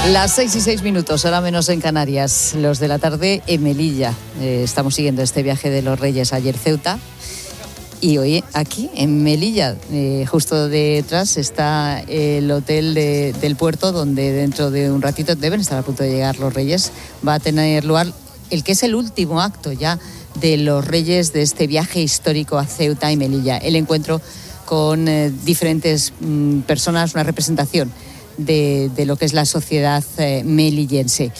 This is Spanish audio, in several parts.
Las 6:06, hora menos en Canarias, los de la tarde en Melilla. Estamos siguiendo este viaje de los Reyes, ayer Ceuta y hoy aquí en Melilla. Justo detrás está el hotel del puerto, donde dentro de un ratito deben estar a punto de llegar los Reyes. Va a tener lugar el que es el último acto ya de los Reyes de este viaje histórico a Ceuta y Melilla. El encuentro con diferentes personas, una representación de lo que es la sociedad melillense.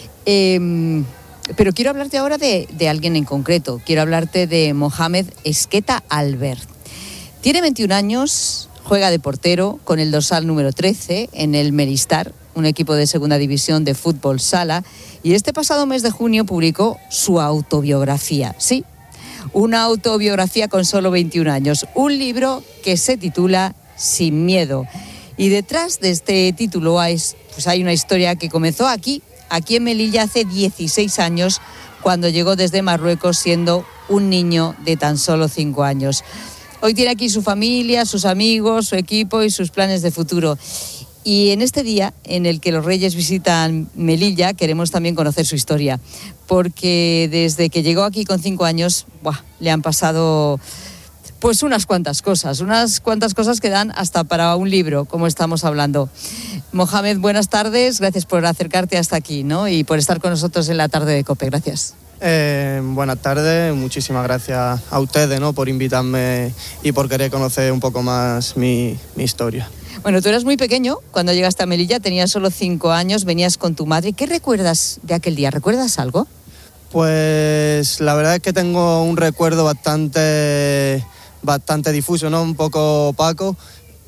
Pero quiero hablarte ahora de alguien en concreto. Quiero hablarte de Mohamed Esqueta Albert. Tiene 21 años, juega de portero con el dorsal número 13 en el Melistar, un equipo de segunda división de fútbol sala, y este pasado mes de junio publicó su autobiografía. Sí, una autobiografía con solo 21 años, un libro que se titula Sin miedo. Y detrás de este título hay una historia que comenzó aquí en Melilla hace 16 años, cuando llegó desde Marruecos siendo un niño de tan solo 5 años. Hoy tiene aquí su familia, sus amigos, su equipo y sus planes de futuro. Y en este día en el que los Reyes visitan Melilla, queremos también conocer su historia, porque desde que llegó aquí con 5 años, le han pasado pues unas cuantas cosas que dan hasta para un libro, como estamos hablando. Mohamed, buenas tardes, gracias por acercarte hasta aquí, ¿no? Y por estar con nosotros en la tarde de COPE, gracias. Buenas tardes, muchísimas gracias a ustedes, ¿no?, por invitarme y por querer conocer un poco más mi historia. Bueno, tú eras muy pequeño cuando llegaste a Melilla, tenías solo 5 años, venías con tu madre. ¿Qué recuerdas de aquel día? ¿Recuerdas algo? Pues la verdad es que tengo un recuerdo bastante difuso, ¿no?, un poco opaco,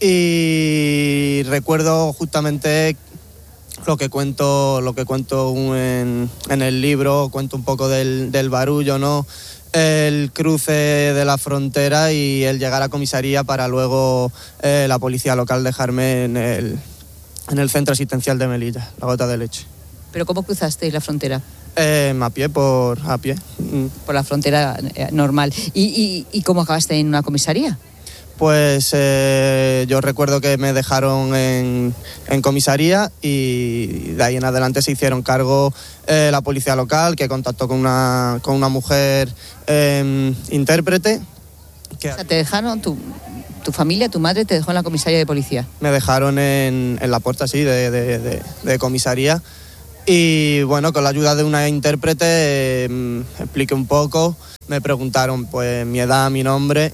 y recuerdo justamente lo que cuento en el libro. Cuento un poco del barullo, ¿no?, el cruce de la frontera y el llegar a comisaría para luego la policía local dejarme en el centro asistencial de Melilla, La Gota de Leche. ¿Pero cómo cruzasteis la frontera? A pie. Por la frontera normal. ¿Y cómo acabaste en una comisaría? Pues yo recuerdo que me dejaron en comisaría y de ahí en adelante se hicieron cargo la policía local, que contactó con una mujer intérprete. O sea, te dejaron, tu familia, tu madre te dejó en la comisaría de policía. Me dejaron en la puerta, sí, de comisaría. Y bueno, con la ayuda de una intérprete expliqué un poco, me preguntaron pues mi edad, mi nombre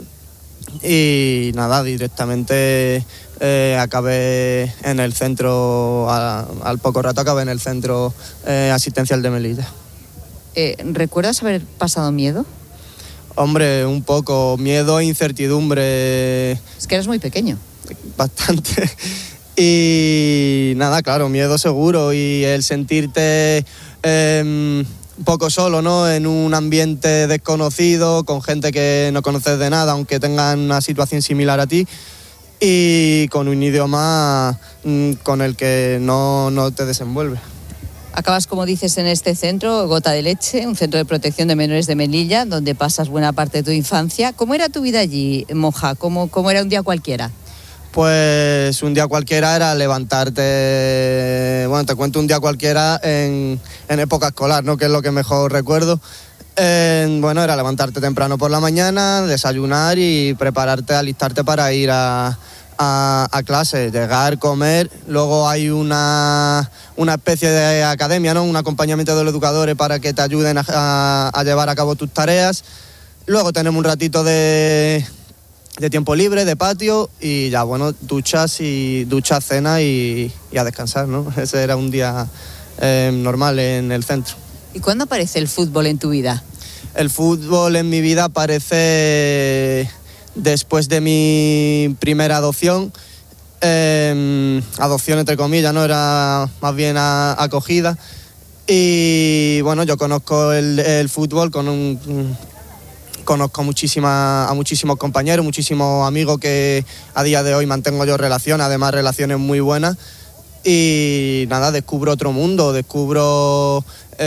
y nada, directamente acabé en el centro, al poco rato acabé en el centro asistencial de Melilla. ¿Recuerdas haber pasado miedo? Hombre, un poco, miedo e incertidumbre. Es que eres muy pequeño. Bastante. Y nada, claro, miedo seguro, y el sentirte un poco solo, ¿no?, en un ambiente desconocido, con gente que no conoces de nada, aunque tengan una situación similar a ti, y con un idioma con el que no te desenvuelves. Acabas, como dices, en este centro, Gota de Leche, un centro de protección de menores de Melilla, donde pasas buena parte de tu infancia. ¿Cómo era tu vida allí, Moja? ¿Cómo era un día cualquiera? Pues un día cualquiera era levantarte, bueno, te cuento un día cualquiera en época escolar, ¿no?, que es lo que mejor recuerdo. Bueno, era levantarte temprano por la mañana, desayunar y prepararte, alistarte para ir a clase, llegar, comer. Luego hay una especie de academia, ¿no?, un acompañamiento de los educadores para que te ayuden a llevar a cabo tus tareas. Luego tenemos un ratito de tiempo libre, de patio, y ya, bueno, duchas, cena y a descansar, ¿no? Ese era un día normal en el centro. ¿Y cuándo aparece el fútbol en tu vida? El fútbol en mi vida aparece después de mi primera adopción. Adopción entre comillas, ¿no?, era más bien acogida. Y bueno, yo conozco el fútbol conozco a muchísimos compañeros, muchísimos amigos que a día de hoy mantengo yo relaciones, además relaciones muy buenas. Y nada, descubro otro mundo, descubro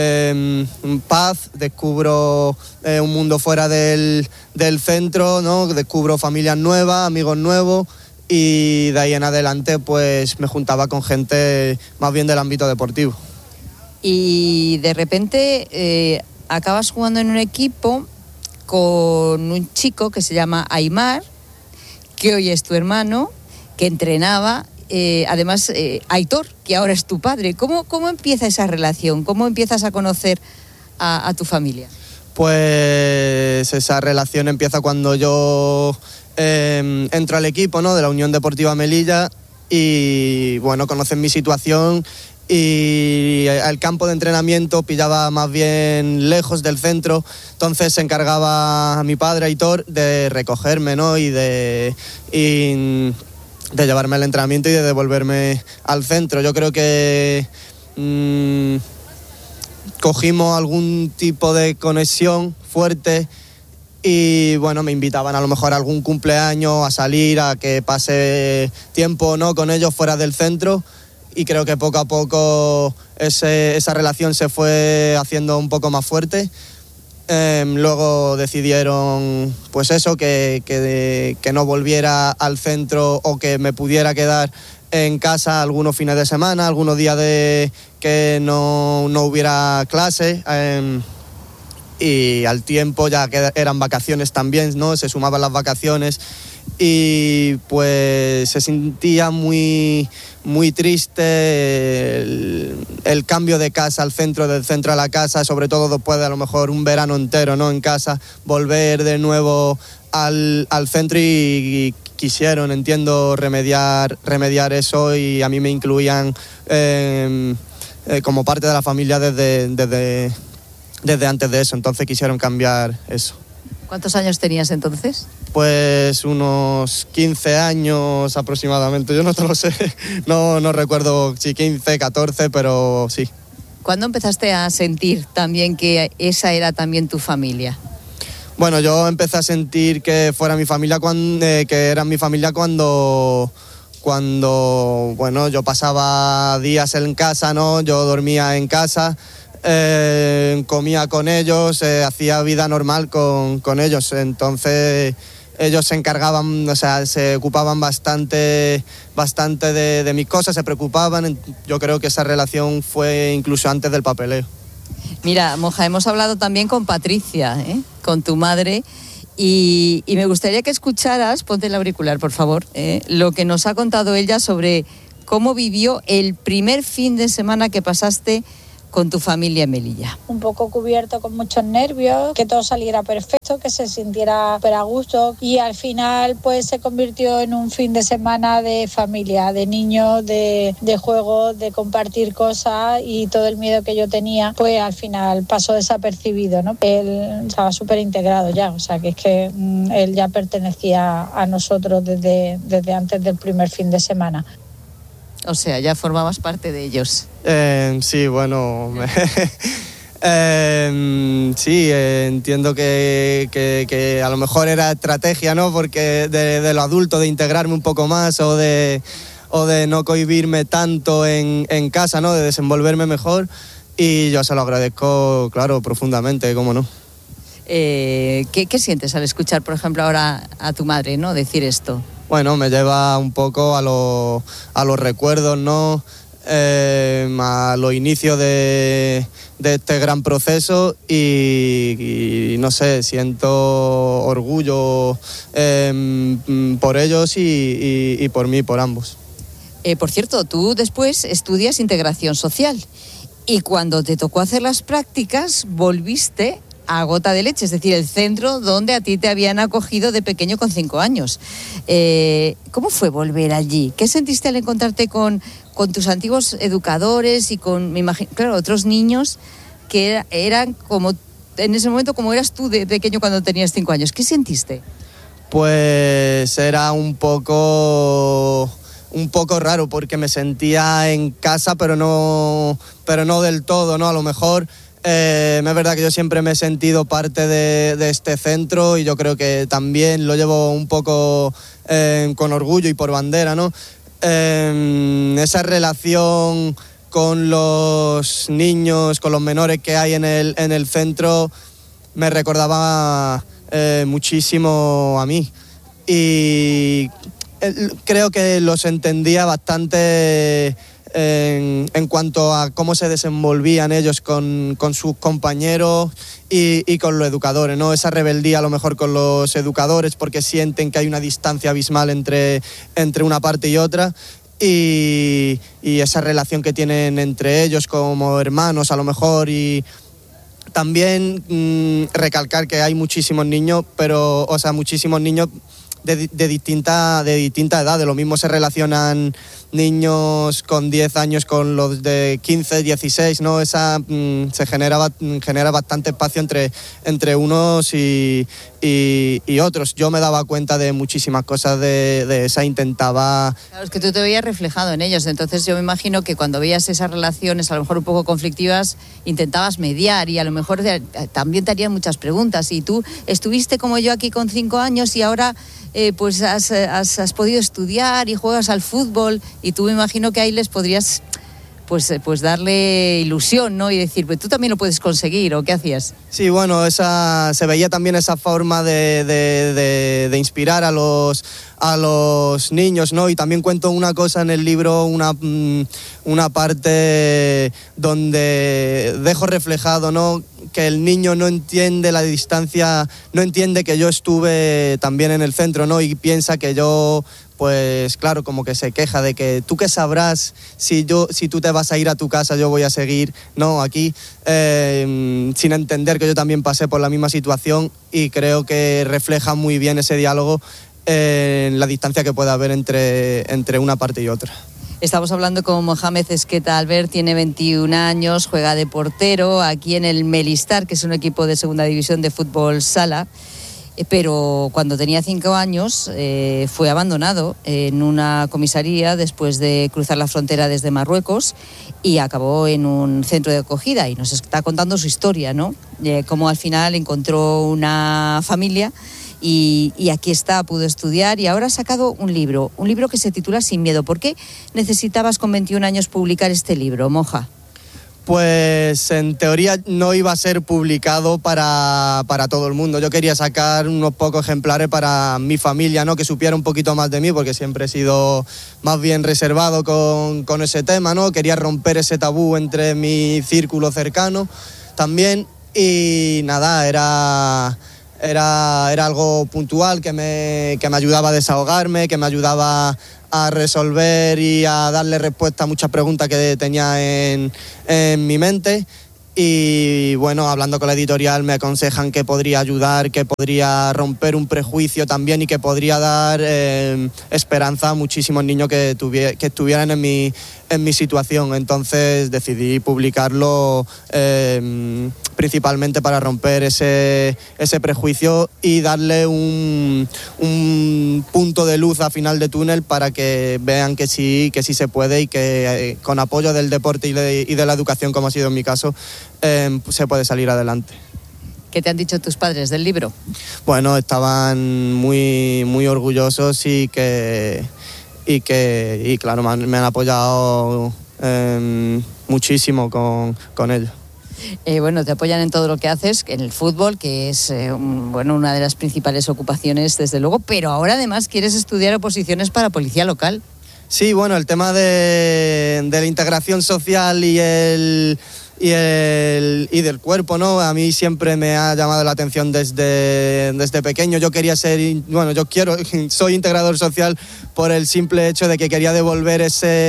paz, descubro un mundo fuera del centro, ¿no?, descubro familias nuevas, amigos nuevos, y de ahí en adelante pues me juntaba con gente más bien del ámbito deportivo. Y de repente acabas jugando en un equipo con un chico que se llama Aimar, que hoy es tu hermano, que entrenaba, además Aitor, que ahora es tu padre. ¿Cómo empieza esa relación? ¿Cómo empiezas a conocer a tu familia? Pues esa relación empieza cuando yo entro al equipo, ¿no?, de la Unión Deportiva Melilla y bueno, conocen mi situación y el campo de entrenamiento pillaba más bien lejos del centro, entonces se encargaba a mi padre Aitor de recogerme, ¿no?, y de llevarme al entrenamiento y de devolverme al centro. Yo creo que cogimos algún tipo de conexión fuerte y bueno, me invitaban a lo mejor a algún cumpleaños, a salir, a que pase tiempo, ¿no?, con ellos fuera del centro, y creo que poco a poco esa relación se fue haciendo un poco más fuerte. Luego decidieron pues eso, que no volviera al centro o que me pudiera quedar en casa algunos fines de semana, algunos días de que no hubiera clase, y al tiempo ya que eran vacaciones también, ¿no?, se sumaban las vacaciones y pues se sentía muy, muy triste el cambio de casa al centro, del centro a la casa, sobre todo después de a lo mejor un verano entero, ¿no?, en casa, volver de nuevo al centro y quisieron, entiendo, remediar eso, y a mí me incluían como parte de la familia desde antes de eso, entonces quisieron cambiar eso. ¿Cuántos años tenías entonces? Pues unos 15 años aproximadamente, yo no te lo sé, no recuerdo si 15, 14, pero sí. ¿Cuándo empezaste a sentir también que esa era también tu familia? Bueno, yo empecé a sentir que fuera mi familia, que era mi familia cuando bueno, yo pasaba días en casa, ¿no? Yo dormía en casa, comía con ellos, hacía vida normal con ellos, entonces ellos se encargaban, o sea, se ocupaban bastante de mis cosas, se preocupaban. Yo creo que esa relación fue incluso antes del papeleo. Mira, Moja, hemos hablado también con Patricia, con tu madre, y me gustaría que escucharas, ponte el auricular, por favor, lo que nos ha contado ella sobre cómo vivió el primer fin de semana que pasaste con tu familia en Melilla. Un poco cubierto, con muchos nervios, que todo saliera perfecto, que se sintiera a gusto, y al final pues se convirtió en un fin de semana de familia, de niños, de juegos, de compartir cosas, y todo el miedo que yo tenía pues al final pasó desapercibido, ¿no? Él estaba súper integrado ya, o sea que es que él ya pertenecía a nosotros desde antes del primer fin de semana. O sea, ya formabas parte de ellos. Sí, bueno, sí, entiendo que a lo mejor era estrategia, ¿no? Porque de lo adulto, de integrarme un poco más o de no cohibirme tanto en casa, ¿no? De desenvolverme mejor, y yo se lo agradezco, claro, profundamente, cómo no. ¿Qué sientes al escuchar, por ejemplo, ahora a tu madre, ¿no?, decir esto? Bueno, me lleva un poco a los recuerdos, ¿no? A los inicios de este gran proceso y no sé, siento orgullo por ellos y por mí, por ambos. Por cierto, tú después estudias integración social y cuando te tocó hacer las prácticas volviste a Gota de Leche, es decir, el centro donde a ti te habían acogido de pequeño con 5 años. ¿Cómo fue volver allí? ¿Qué sentiste al encontrarte con tus antiguos educadores y con, me imagino, claro, otros niños que eran como, en ese momento, como eras tú de pequeño cuando tenías 5 años? ¿Qué sentiste? Pues era un poco raro, porque me sentía en casa, pero no del todo, ¿no? A lo mejor es verdad que yo siempre me he sentido parte de este centro y yo creo que también lo llevo un poco con orgullo y por bandera, ¿no? Esa relación con los niños, con los menores que hay en el centro, me recordaba muchísimo a mí. Y creo que los entendía bastante en cuanto a cómo se desenvolvían ellos con sus compañeros y con los educadores, ¿no? Esa rebeldía a lo mejor con los educadores porque sienten que hay una distancia abismal entre una parte y otra. Y esa relación que tienen entre ellos como hermanos a lo mejor, y también recalcar que hay muchísimos niños, muchísimos niños de distinta edad. De lo mismo se relacionan niños con 10 años con los de 15, 16, ¿no? Se genera bastante espacio entre unos y otros. Yo me daba cuenta de muchísimas cosas de esa, intentaba... Claro, es que tú te veías reflejado en ellos, entonces yo me imagino que cuando veías esas relaciones a lo mejor un poco conflictivas, intentabas mediar y a lo mejor también te harían muchas preguntas. Y tú estuviste como yo aquí con 5 años y ahora pues has podido estudiar y juegas al fútbol, y tú me imagino que ahí les podrías pues darle ilusión, ¿no? Y decir, pues tú también lo puedes conseguir, ¿o qué hacías? Sí, bueno, se veía también esa forma de inspirar a los niños, ¿no? Y también cuento una cosa en el libro, una parte donde dejo reflejado, ¿no?, que el niño no entiende la distancia, no entiende que yo estuve también en el centro, ¿no? Y piensa que yo, pues claro, como que se queja de que tú qué sabrás si tú te vas a ir a tu casa, yo voy a seguir, no, aquí, sin entender que yo también pasé por la misma situación, y creo que refleja muy bien ese diálogo en la distancia que puede haber entre una parte y otra. Estamos hablando con Mohamed Esqueta Albert, tiene 21 años, juega de portero aquí en el Melistar, que es un equipo de segunda división de fútbol sala, pero cuando tenía 5 años fue abandonado en una comisaría después de cruzar la frontera desde Marruecos y acabó en un centro de acogida, y nos está contando su historia, ¿no? Cómo al final encontró una familia. Y aquí está, pudo estudiar y ahora ha sacado un libro que se titula Sin miedo. ¿Por qué necesitabas con 21 años publicar este libro, Moja? Pues en teoría no iba a ser publicado para todo el mundo. Yo quería sacar unos pocos ejemplares para mi familia, ¿no?, que supiera un poquito más de mí, porque siempre he sido más bien reservado con ese tema, ¿no? Quería romper ese tabú entre mi círculo cercano también, y nada, era algo puntual que me ayudaba a desahogarme, que me ayudaba a resolver y a darle respuesta a muchas preguntas que tenía en mi mente. Y bueno, hablando con la editorial me aconsejan que podría ayudar, que podría romper un prejuicio también, y que podría dar esperanza a muchísimos niños que estuvieran en mi situación. Entonces decidí publicarlo principalmente para romper ese prejuicio y darle un punto de luz al final de túnel, para que vean que sí se puede, y que con apoyo del deporte y de la educación, como ha sido en mi caso, se puede salir adelante. ¿Qué te han dicho tus padres del libro? Bueno, estaban muy, muy orgullosos y claro, me han apoyado muchísimo con ello. Bueno, te apoyan en todo lo que haces, en el fútbol, que es una de las principales ocupaciones, desde luego, pero ahora además quieres estudiar oposiciones para policía local. Sí, bueno, el tema de la integración social y del cuerpo, ¿no? A mí siempre me ha llamado la atención desde pequeño. Yo quería soy integrador social por el simple hecho de que quería devolver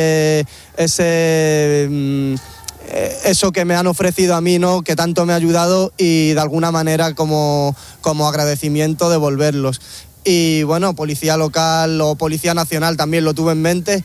eso que me han ofrecido a mí, ¿no?, que tanto me ha ayudado, y de alguna manera como agradecimiento devolverlos. Y bueno, policía local o policía nacional también lo tuve en mente.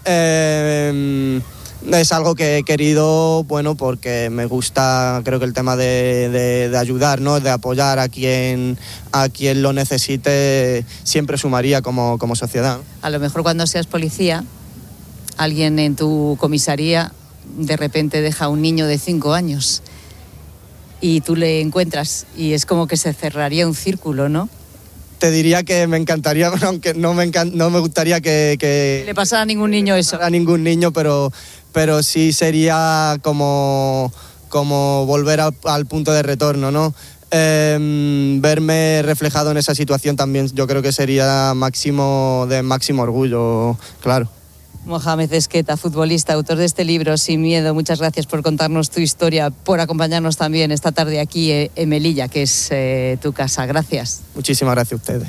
Es algo que he querido, bueno, porque me gusta, creo que el tema de ayudar, ¿no?, de apoyar a quien lo necesite, siempre sumaría como sociedad. A lo mejor cuando seas policía, alguien en tu comisaría de repente deja a un niño de 5 años y tú le encuentras, y es como que se cerraría un círculo, ¿no? Te diría que me encantaría, aunque no me gustaría que le pasara a ningún niño eso. A ningún niño, pero sí sería como volver al punto de retorno, ¿no? verme reflejado en esa situación también yo creo que sería máximo orgullo, claro. Mohamed Esqueta, futbolista, autor de este libro, Sin miedo, muchas gracias por contarnos tu historia, por acompañarnos también esta tarde aquí en Melilla, que es tu casa. Gracias. Muchísimas gracias a ustedes.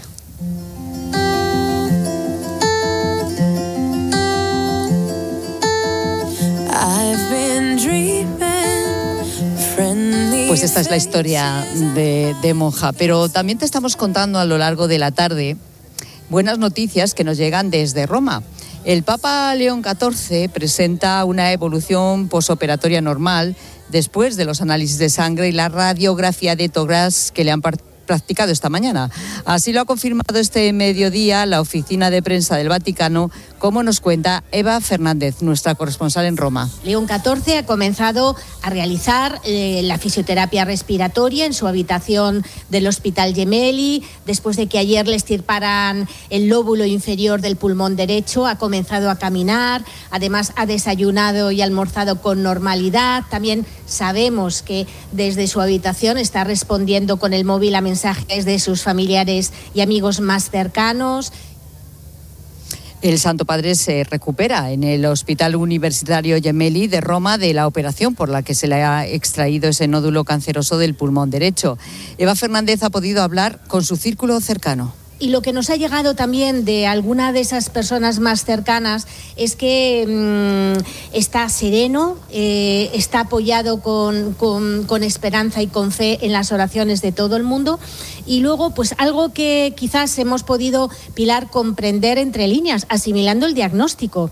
Pues esta es la historia de Monja, pero también te estamos contando a lo largo de la tarde buenas noticias que nos llegan desde Roma. El Papa León XIV presenta una evolución posoperatoria normal después de los análisis de sangre y la radiografía de tórax que le han practicado esta mañana. Así lo ha confirmado este mediodía la oficina de prensa del Vaticano, como nos cuenta Eva Fernández, nuestra corresponsal en Roma. León XIV ha comenzado a realizar la fisioterapia respiratoria en su habitación del Hospital Gemelli. Después de que ayer le extirparan el lóbulo inferior del pulmón derecho, ha comenzado a caminar. Además, ha desayunado y almorzado con normalidad. También sabemos que desde su habitación está respondiendo con el móvil a mensajes de sus familiares y amigos más cercanos. El Santo Padre se recupera en el Hospital Universitario Gemelli de Roma de la operación por la que se le ha extraído ese nódulo canceroso del pulmón derecho. Eva Fernández ha podido hablar con su círculo cercano. Y lo que nos ha llegado también de alguna de esas personas más cercanas es que está sereno, está apoyado con esperanza y con fe en las oraciones de todo el mundo. Y luego, pues algo que quizás hemos podido, Pilar, comprender entre líneas, asimilando el diagnóstico.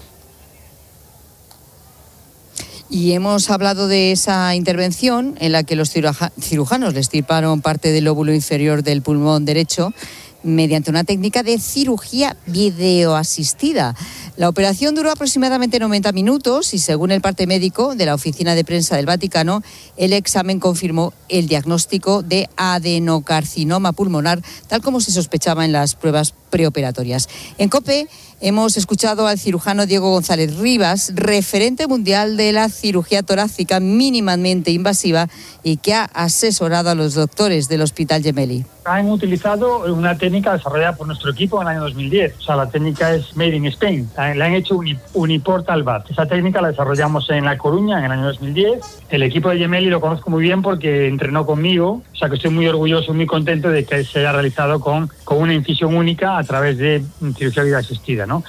Y hemos hablado de esa intervención en la que los cirujanos le extirparon parte del lóbulo inferior del pulmón derecho mediante una técnica de cirugía videoasistida. La operación duró aproximadamente 90 minutos y, según el parte médico de la oficina de prensa del Vaticano, el examen confirmó el diagnóstico de adenocarcinoma pulmonar, tal como se sospechaba en las pruebas preoperatorias. En COPE hemos escuchado al cirujano Diego González Rivas, referente mundial de la cirugía torácica mínimamente invasiva y que ha asesorado a los doctores del Hospital Gemelli. Han utilizado una técnica desarrollada por nuestro equipo en el año 2010. O sea, la técnica es Made in Spain. La han hecho Uniportal VAT. Esa técnica la desarrollamos en La Coruña en el año 2010. El equipo de Gemelli lo conozco muy bien porque entrenó conmigo. O sea, que estoy muy orgulloso y muy contento de que se haya realizado con una incisión única a través de cirugía videoasistida, ¿no?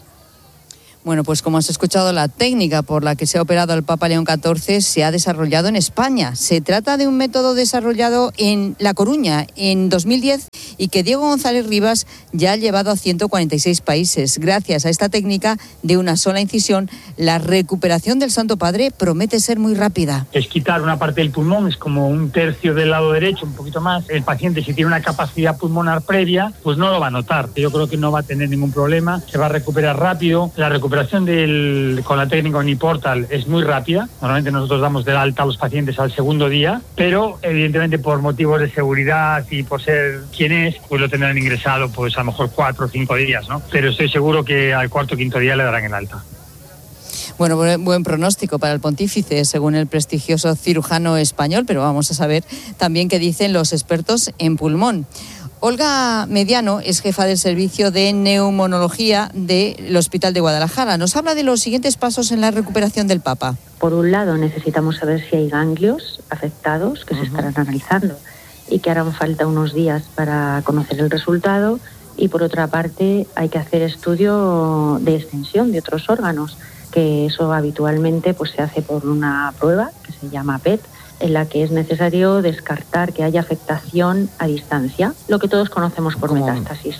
Bueno, pues como has escuchado, la técnica por la que se ha operado al Papa León XIV se ha desarrollado en España. Se trata de un método desarrollado en La Coruña en 2010 y que Diego González Rivas ya ha llevado a 146 países. Gracias a esta técnica de una sola incisión, la recuperación del Santo Padre promete ser muy rápida. Es quitar una parte del pulmón, es como un tercio del lado derecho, un poquito más. El paciente, si tiene una capacidad pulmonar previa, pues no lo va a notar. Yo creo que no va a tener ningún problema, se va a recuperar rápido. La recuperación con la técnica Uniportal es muy rápida. Normalmente nosotros damos de alta a los pacientes al segundo día, pero evidentemente por motivos de seguridad y por ser quien es, pues lo tendrán ingresado pues a lo mejor 4 o 5 días, ¿no? Pero estoy seguro que al cuarto o quinto día le darán el alta. Bueno, buen pronóstico para el pontífice, según el prestigioso cirujano español, pero vamos a saber también qué dicen los expertos en pulmón. Olga Mediano es jefa del servicio de neumonología del Hospital de Guadalajara. Nos habla de los siguientes pasos en la recuperación del Papa. Por un lado, necesitamos saber si hay ganglios afectados que se estarán analizando y que harán falta unos días para conocer el resultado. Y por otra parte, hay que hacer estudio de extensión de otros órganos, que eso habitualmente pues se hace por una prueba que se llama PET, en la que es necesario descartar que haya afectación a distancia, lo que todos conocemos por metástasis.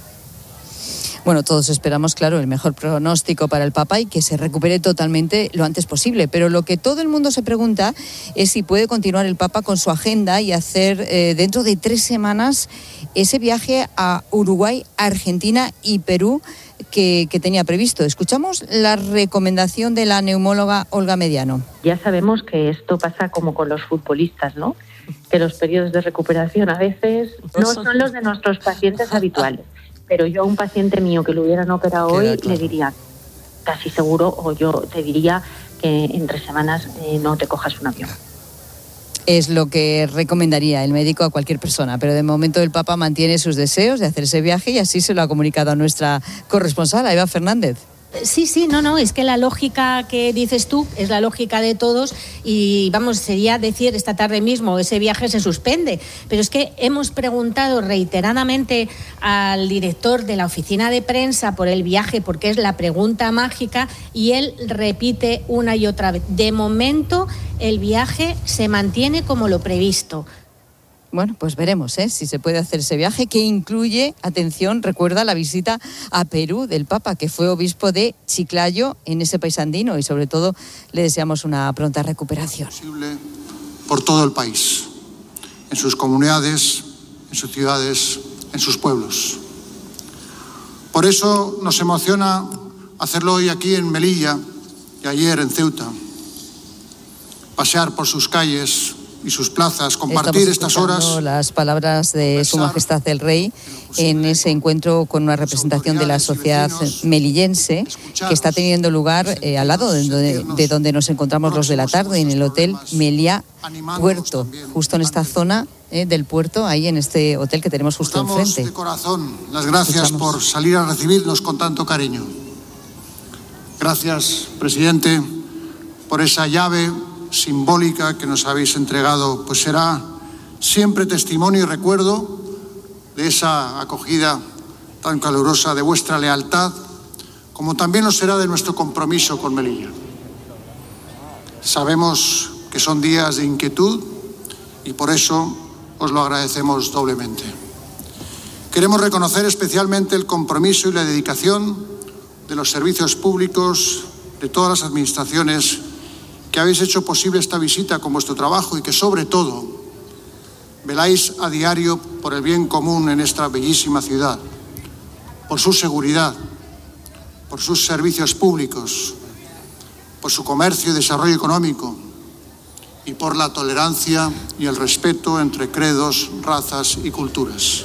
Bueno, todos esperamos, claro, el mejor pronóstico para el Papa y que se recupere totalmente lo antes posible. Pero lo que todo el mundo se pregunta es si puede continuar el Papa con su agenda y hacer dentro de 3 semanas ese viaje a Uruguay, Argentina y Perú que tenía previsto. Escuchamos la recomendación de la neumóloga Olga Mediano. Ya sabemos que esto pasa como con los futbolistas, ¿no? Que los periodos de recuperación a veces no son los de nuestros pacientes habituales. Pero yo a un paciente mío que lo hubieran operado hoy le diría casi seguro, o yo te diría que en 3 semanas no te cojas un avión. Es lo que recomendaría el médico a cualquier persona, pero de momento el Papa mantiene sus deseos de hacer ese viaje y así se lo ha comunicado a nuestra corresponsal, a Eva Fernández. Sí, no, es que la lógica que dices tú es la lógica de todos y vamos, sería decir esta tarde mismo, ese viaje se suspende, pero es que hemos preguntado reiteradamente al director de la oficina de prensa por el viaje, porque es la pregunta mágica, y él repite una y otra vez, de momento el viaje se mantiene como lo previsto. Bueno, pues veremos si se puede hacer ese viaje que incluye, atención, recuerda la visita a Perú del Papa, que fue obispo de Chiclayo en ese país andino, y sobre todo le deseamos una pronta recuperación. Por todo el país, en sus comunidades, en sus ciudades, en sus pueblos. Por eso nos emociona hacerlo hoy aquí en Melilla y ayer en Ceuta. Pasear por sus calles y sus plazas, compartir estas horas. Las palabras de Su Majestad el Rey en ese encuentro con una representación de la sociedad melillense que está teniendo lugar al lado de donde nos encontramos los de la tarde, en el Hotel Meliá Puerto, justo en esta zona del puerto, ahí en este hotel que tenemos justo enfrente. De corazón las gracias por salir a recibirnos con tanto cariño. Gracias, presidente, por esa llave simbólica que nos habéis entregado, pues será siempre testimonio y recuerdo de esa acogida tan calurosa, de vuestra lealtad, como también lo será de nuestro compromiso con Melilla. Sabemos que son días de inquietud y por eso os lo agradecemos doblemente. Queremos reconocer especialmente el compromiso y la dedicación de los servicios públicos, de todas las administraciones que habéis hecho posible esta visita con vuestro trabajo y que sobre todo veláis a diario por el bien común en esta bellísima ciudad, por su seguridad, por sus servicios públicos, por su comercio y desarrollo económico y por la tolerancia y el respeto entre credos, razas y culturas.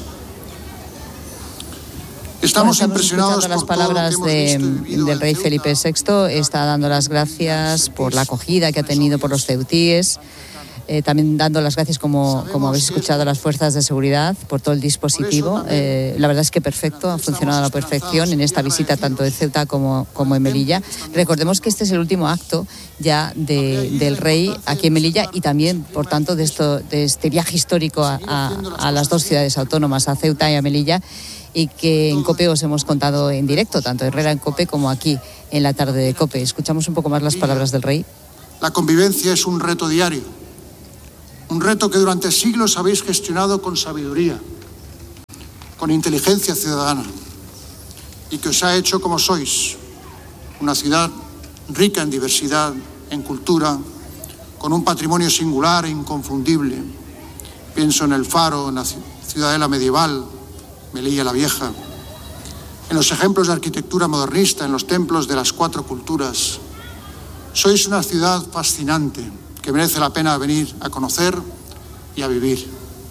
Estamos impresionados las palabras del rey Felipe VI. Está dando las gracias por la acogida que ha tenido por los ceutíes. También dando las gracias, como habéis escuchado, a las fuerzas de seguridad por todo el dispositivo. La verdad es que perfecto, ha funcionado a la perfección en esta visita tanto de Ceuta como en Melilla. Recordemos que este es el último acto ya del rey aquí en Melilla y también, por tanto, de este viaje histórico a las dos ciudades autónomas, a Ceuta y a Melilla, y que en COPE os hemos contado en directo, tanto Herrera en COPE como aquí en la tarde de COPE. Escuchamos un poco más las palabras del rey. La convivencia es un reto diario, un reto que durante siglos habéis gestionado con sabiduría, con inteligencia ciudadana y que os ha hecho como sois, una ciudad rica en diversidad, en cultura, con un patrimonio singular e inconfundible. Pienso en el Faro, en la ciudadela medieval, Melilla la Vieja, en los ejemplos de arquitectura modernista, en los templos de las cuatro culturas. Sois una ciudad fascinante que merece la pena venir a conocer y a vivir.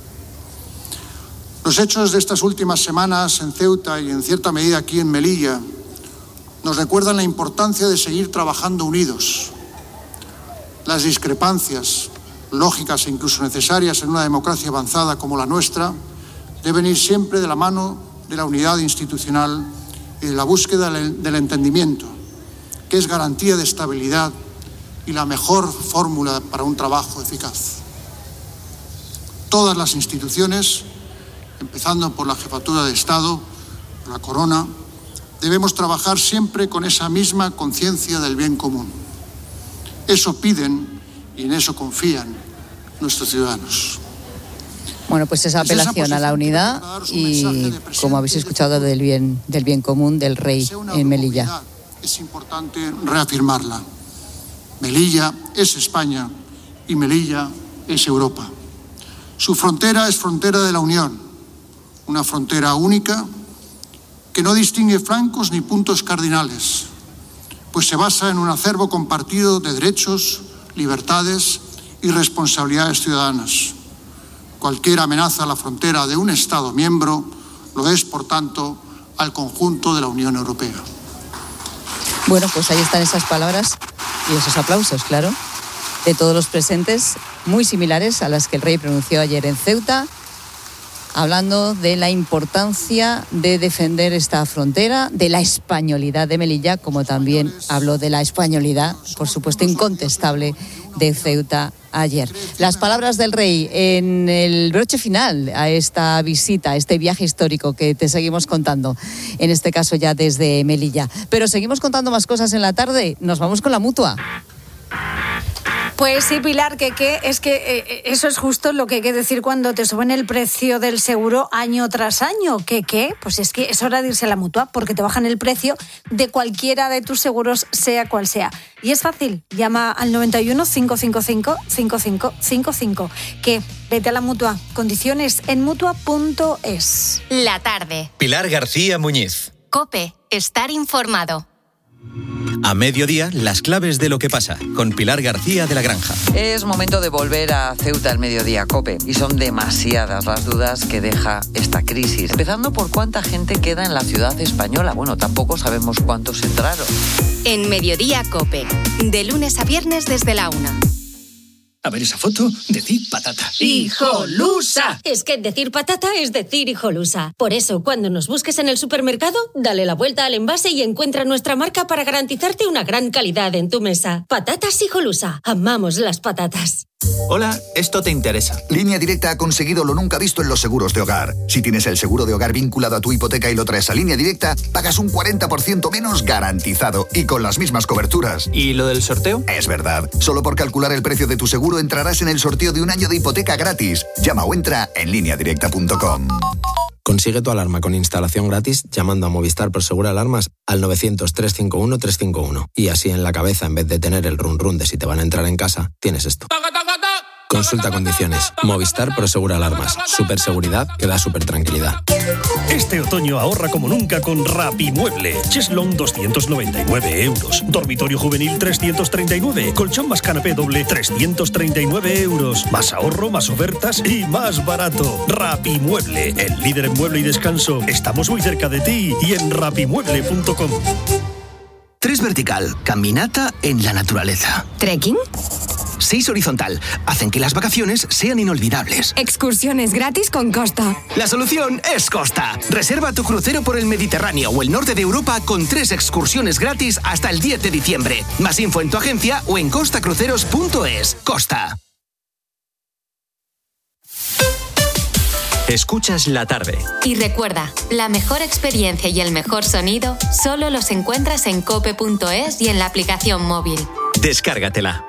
Los hechos de estas últimas semanas en Ceuta y en cierta medida aquí en Melilla nos recuerdan la importancia de seguir trabajando unidos. Las discrepancias, lógicas e incluso necesarias en una democracia avanzada como la nuestra, deben ir siempre de la mano de la unidad institucional y de la búsqueda del entendimiento, que es garantía de estabilidad y la mejor fórmula para un trabajo eficaz. Todas las instituciones, empezando por la Jefatura de Estado, por la Corona, debemos trabajar siempre con esa misma conciencia del bien común. Eso piden y en eso confían nuestros ciudadanos. Bueno, pues esa apelación a la unidad y, como habéis escuchado, del bien común del rey en Melilla. Es importante reafirmarla. Melilla es España y Melilla es Europa. Su frontera es frontera de la Unión, una frontera única que no distingue flancos ni puntos cardinales, pues se basa en un acervo compartido de derechos, libertades y responsabilidades ciudadanas. Cualquier amenaza a la frontera de un Estado miembro lo es, por tanto, al conjunto de la Unión Europea. Bueno, pues ahí están esas palabras y esos aplausos, claro, de todos los presentes. muy similares a las que el rey pronunció ayer en Ceuta, hablando de la importancia de defender esta frontera, de la españolidad de Melilla, como también habló de la españolidad, por supuesto, incontestable de Ceuta ayer. Las palabras del rey en el broche final a esta visita, a este viaje histórico que te seguimos contando, en este caso ya desde Melilla. Pero seguimos contando más cosas en la tarde. Nos vamos con la Mutua. Pues sí, Pilar, que eso es justo lo que hay que decir cuando te suben el precio del seguro año tras año. Pues es que es hora de irse a la Mutua, porque te bajan el precio de cualquiera de tus seguros, sea cual sea. Y es fácil, llama al 91 555 5555. Vete a la Mutua. Condiciones en Mutua.es. La tarde. Pilar García Muñiz. COPE. Estar informado. A mediodía, las claves de lo que pasa, con Pilar García de la Granja. Es momento de volver a Ceuta al mediodía, COPE. Y son demasiadas las dudas que deja esta crisis. Empezando por cuánta gente queda en la ciudad española. Bueno, tampoco sabemos cuántos entraron. En Mediodía, COPE. De lunes a viernes desde la 1. A ver esa foto, decir patata. ¡Hijolusa! Es que decir patata es decir hijolusa. Por eso, cuando nos busques en el supermercado, dale la vuelta al envase y encuentra nuestra marca para garantizarte una gran calidad en tu mesa. Patatas Hijolusa. Amamos las patatas. Hola, esto te interesa. Línea Directa ha conseguido lo nunca visto en los seguros de hogar. Si tienes el seguro de hogar vinculado a tu hipoteca y lo traes a Línea Directa, pagas un 40% menos garantizado y con las mismas coberturas. ¿Y lo del sorteo? Es verdad. Solo por calcular el precio de tu seguro entrarás en el sorteo de un año de hipoteca gratis. Llama o entra en lineadirecta.com. Consigue tu alarma con instalación gratis llamando a Movistar Prosegur Alarmas al 900-351-351. Y así en la cabeza, en vez de tener el run run de si te van a entrar en casa, tienes esto. Consulta condiciones. Movistar Prosegur Alarmas. Superseguridad que da super tranquilidad. Este otoño ahorra como nunca con Rapimueble. Cheslong 299 euros. Dormitorio juvenil 339. Colchón más canapé doble 339 euros. Más ahorro, más ofertas y más barato. Rapimueble, el líder en mueble y descanso. Estamos muy cerca de ti y en rapimueble.com. 3 vertical, caminata en la naturaleza. ¿Trekking? 6 horizontal, hacen que las vacaciones sean inolvidables. Excursiones gratis con Costa. La solución es Costa. Reserva tu crucero por el Mediterráneo o el norte de Europa con 3 excursiones gratis hasta el 10 de diciembre. Más info en tu agencia o en costacruceros.es. Costa. Escuchas La Tarde. Y recuerda, la mejor experiencia y el mejor sonido solo los encuentras en cope.es y en la aplicación móvil. Descárgatela.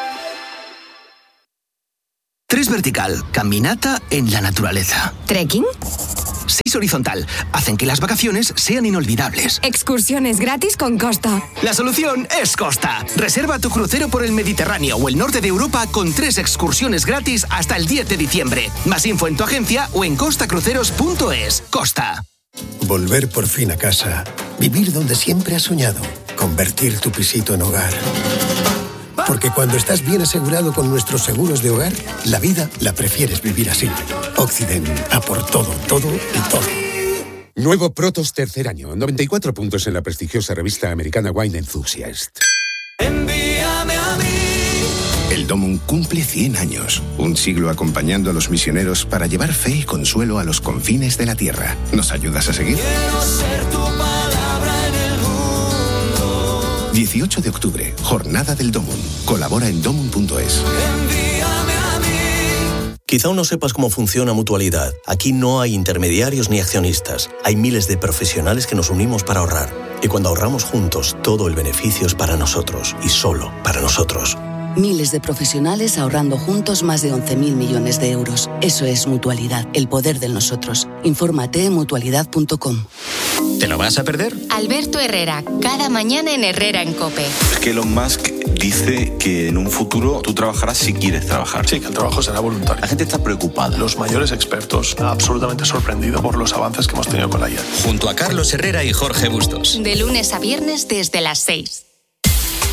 3 vertical, caminata en la naturaleza. ¿Trekking? 6 horizontal, hacen que las vacaciones sean inolvidables. Excursiones gratis con Costa. La solución es Costa. Reserva tu crucero por el Mediterráneo o el norte de Europa con 3 excursiones gratis hasta el 10 de diciembre. Más info en tu agencia o en costacruceros.es. Costa. Volver por fin a casa. Vivir donde siempre has soñado. Convertir tu pisito en hogar. Porque cuando estás bien asegurado con nuestros seguros de hogar, la vida la prefieres vivir así. Occident, a por todo, todo y todo. Nuevo Protos tercer año, 94 puntos en la prestigiosa revista americana Wine Enthusiast. Envíame a mí. El Domum cumple 100 años, un siglo acompañando a los misioneros para llevar fe y consuelo a los confines de la tierra. ¿Nos ayudas a seguir? Quiero ser tu palabra en el mundo. 18 de octubre, Jornada del Domum. Colabora en domum.es. Envíame a mí. Quizá aún no sepas cómo funciona Mutualidad. Aquí no hay intermediarios ni accionistas. Hay miles de profesionales que nos unimos para ahorrar. Y cuando ahorramos juntos, todo el beneficio es para nosotros y solo para nosotros. Miles de profesionales ahorrando juntos más de 11.000 millones de euros. Eso es Mutualidad, el poder del nosotros. Infórmate en mutualidad.com. ¿Te lo vas a perder? Alberto Herrera, cada mañana en Herrera en COPE. Es que Elon Musk dice que en un futuro tú trabajarás si quieres trabajar. Sí, que el trabajo será voluntario. La gente está preocupada. Los mayores expertos, absolutamente sorprendidos por los avances que hemos tenido con la IA. Junto a Carlos Herrera y Jorge Bustos. De lunes a viernes desde las 6.